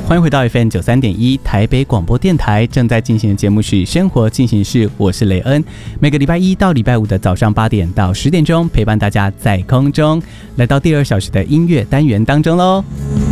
欢迎回到 FM93.1 台北广播电台，正在进行的节目是生活进行式，我是雷恩。每个礼拜一到礼拜五的早上8点到10点钟，陪伴大家在空中，来到第2小时的音乐单元当中喽。